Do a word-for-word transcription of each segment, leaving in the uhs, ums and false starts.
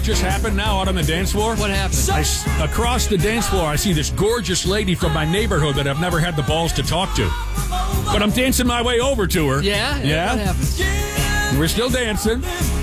what just happened now out on the dance floor? What happened? I s across the dance floor, I see this gorgeous lady from my neighborhood that I've never had the balls to talk to. But I'm dancing my way over to her. Yeah? Yeah? What happened? We're still dancing.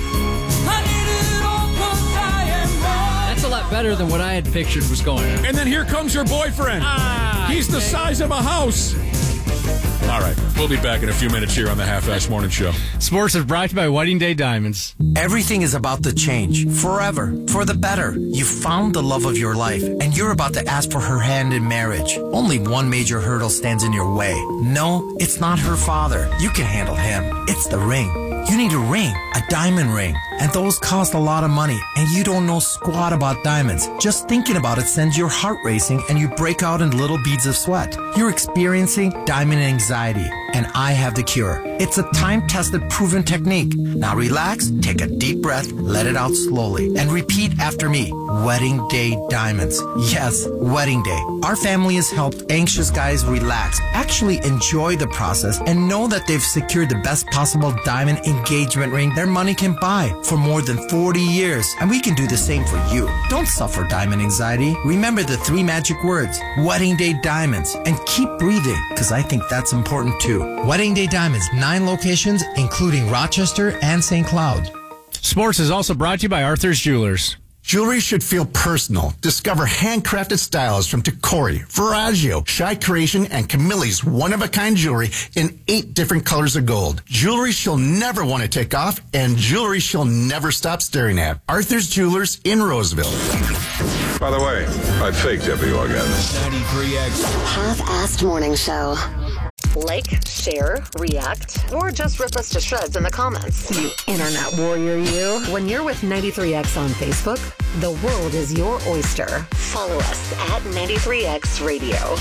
That's a lot better than what I had pictured was going on. And then here comes her boyfriend. Ah, He's the size of a house. All right, we'll be back in a few minutes here on the Half-Ass Morning Show. Sports is brought to you by Wedding Day Diamonds. Everything is about to change. Forever. For the better. You found the love of your life, and you're about to ask for her hand in marriage. Only one major hurdle stands in your way. No, it's not her father. You can handle him. It's the ring. You need a ring, a diamond ring, and those cost a lot of money, and you don't know squat about diamonds. Just thinking about it sends your heart racing, and you break out in little beads of sweat. You're experiencing diamond anxiety, and I have the cure. It's a time-tested, proven technique. Now relax, take a deep breath, let it out slowly, and repeat after me. Wedding Day Diamonds. Yes, Wedding Day. Our family has helped anxious guys relax, actually enjoy the process, and know that they've secured the best possible diamond engagement ring their money can buy for more than forty years. And we can do the same for you. Don't suffer diamond anxiety. Remember the three magic words, Wedding Day Diamonds, and keep breathing, because I think that's important too. Wedding Day Diamonds, nine locations, including Rochester and Saint Cloud. Sports is also brought to you by Arthur's Jewelers. Jewelry should feel personal. Discover handcrafted styles from Tacori, Veragio, Shy Creation, and Camille's one-of-a-kind jewelry in eight different colors of gold. Jewelry she'll never want to take off, and jewelry she'll never stop staring at. Arthur's Jewelers in Roseville. By the way, I faked every orgasm. ninety-three X. Half-assed morning show. Like, share, react, or just rip us to shreds in the comments. You internet warrior, you. When you're with ninety-three X on Facebook, the world is your oyster. Follow us at ninety-three X Radio.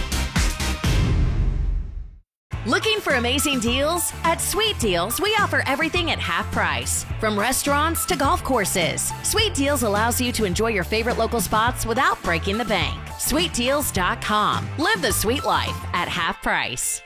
Looking for amazing deals? At Sweet Deals, we offer everything at half price. From restaurants to golf courses, Sweet Deals allows you to enjoy your favorite local spots without breaking the bank. sweet deals dot com. Live the sweet life at half price.